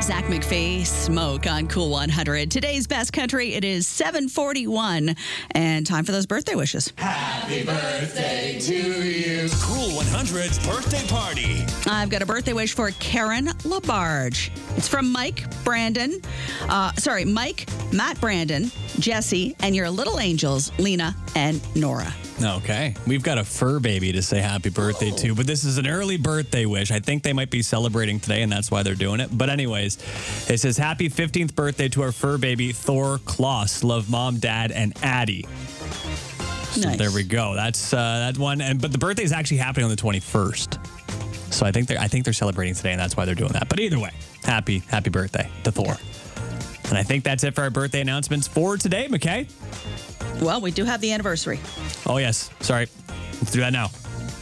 Zach McPhee, Smoke on Cool 100. Today's best country, it is 7:41, and time for those birthday wishes. Happy birthday to you. Cool 100's birthday party. I've got a birthday wish for Karen LaBarge. It's from Mike, Matt Brandon, Jesse, and your little angels, Lena and Nora. Okay. We've got a fur baby to say happy birthday to, but this is an early birthday wish. I think they might be celebrating today, and that's why they're doing it. But anyways, it says happy 15th birthday to our fur baby, Thor Kloss. Love mom, dad, and Addie. So Nice. there we go. That's that one. But the birthday is actually happening on the 21st. So I think they're celebrating today, and that's why they're doing that. But either way, happy birthday to Thor. And I think that's it for our birthday announcements for today, McKay. Well, we do have the anniversary. Oh, yes. Sorry. Let's do that now.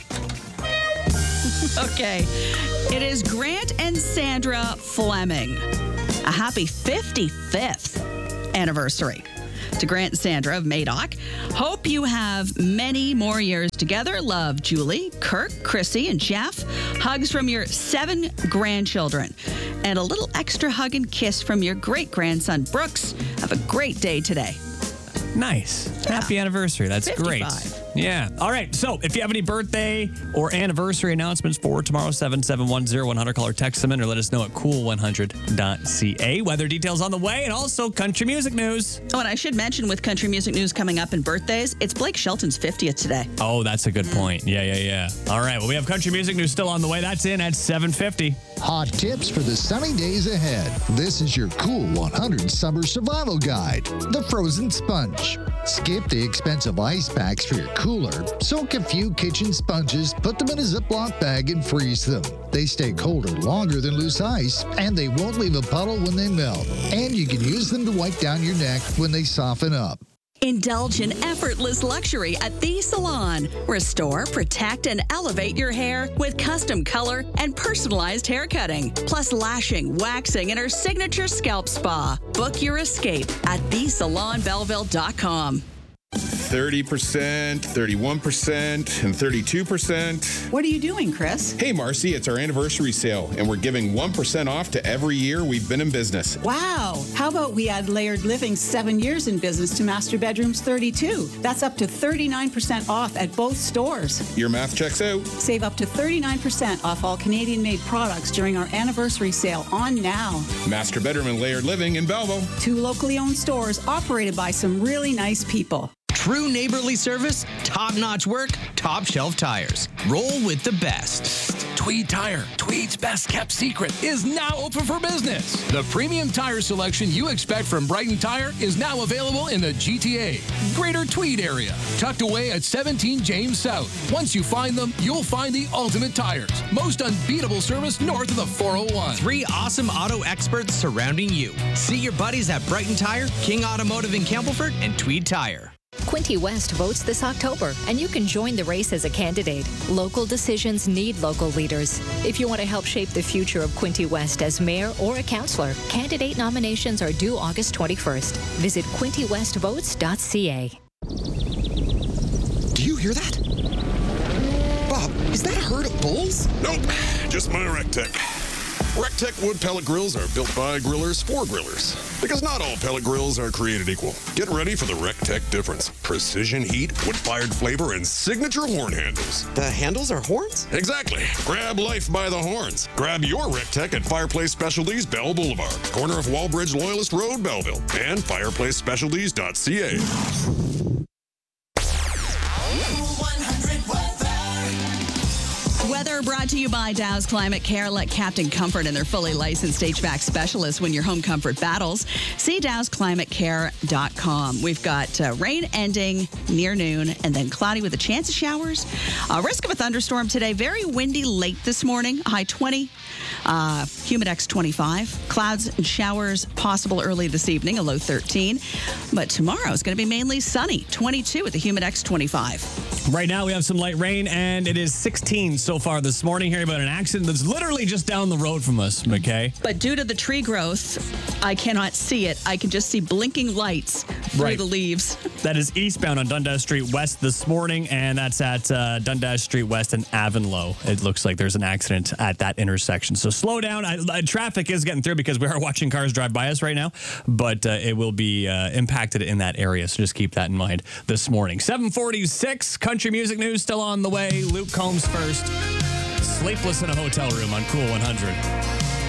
Okay. It is Grant and Sandra Fleming. A happy 55th anniversary to Grant and Sandra of Madoc. Hope you have many more years together. Love, Julie, Kirk, Chrissy, and Jeff. Hugs from your 7 grandchildren. And a little extra hug and kiss from your great-grandson, Brooks. Have a great day today. Nice. Happy anniversary. That's 55. great. Yeah. All right. So if you have any birthday or anniversary announcements for tomorrow, 7710100, call or text them in or let us know at cool100.ca. Weather details on the way, and also country music news. Oh, and I should mention with country music news coming up and birthdays, it's Blake Shelton's 50th today. Oh, that's a good point. Yeah. All right. Well, we have country music news still on the way. That's in at 7:50. Hot tips for the sunny days ahead. This is your Cool 100 Summer Survival Guide. The Frozen Sponge. Skip the expensive ice packs for your cooler. Soak a few kitchen sponges, put them in a Ziploc bag, and freeze them. They stay colder longer than loose ice, and they won't leave a puddle when they melt. And you can use them to wipe down your neck when they soften up. Indulge in effortless luxury at The Salon. Restore, protect, and elevate your hair with custom color and personalized hair cutting. Plus lashing, waxing, and our signature scalp spa. Book your escape at thesalonbelleville.com. 30%, 31%, and 32%. What are you doing, Chris? Hey, Marcy, it's our anniversary sale, and we're giving 1% off to every year we've been in business. Wow. How about we add Layered Living's 7 years in business to Master Bedroom's 32? That's up to 39% off at both stores. Your math checks out. Save up to 39% off all Canadian-made products during our anniversary sale on now. Master Bedroom and Layered Living in Belleville. 2 locally owned stores operated by some really nice people. True neighborly service, top-notch work, top-shelf tires. Roll with the best. Tweed Tire, Tweed's best-kept secret, is now open for business. The premium tire selection you expect from Brighton Tire is now available in the GTA, Greater Tweed area, tucked away at 17 James South. Once you find them, you'll find the ultimate tires. Most unbeatable service north of the 401. 3 awesome auto experts surrounding you. See your buddies at Brighton Tire, King Automotive in Campbellford, and Tweed Tire. Quinte West votes this October, and you can join the race as a candidate. Local decisions need local leaders. If you want to help shape the future of Quinte West as mayor or a councillor, candidate nominations are due August 21st. Visit quintewestvotes.ca. Do you hear that? Bob, is that a herd of bulls? Nope, just my RecTech. RecTech wood pellet grills are built by grillers for grillers. Because not all pellet grills are created equal. Get ready for the RecTech difference. Precision heat, wood-fired flavor, and signature horn handles. The handles are horns? Exactly. Grab life by the horns. Grab your RecTech at Fireplace Specialties, Bell Boulevard, corner of Wallbridge Loyalist Road, Belleville, and fireplacespecialties.ca. Weather brought to you by Dow's Climate Care. Let Captain Comfort and their fully licensed HVAC specialists win your home comfort battles. See dowsclimatecare.com. We've got rain ending near noon and then cloudy with a chance of showers. Risk of a thunderstorm today. Very windy late this morning. High 20. Humidex 25. Clouds and showers possible early this evening. A low 13. But tomorrow is going to be mainly sunny. 22 with the Humidex 25. Right now we have some light rain, and it is 16 so far this morning. morning hearing about an accident that's literally just down the road from us, McKay. But due to the tree growth, I cannot see it. I can just see blinking lights through the leaves. That is eastbound on Dundas Street West this morning, and that's at Dundas Street West and Avonlow. It looks like there's an accident at that intersection. So slow down. Traffic is getting through because we are watching cars drive by us right now, but it will be impacted in that area. So just keep that in mind this morning. 7:46, country music news still on the way. Luke Combs first. Sleepless in a hotel room on Cool 100.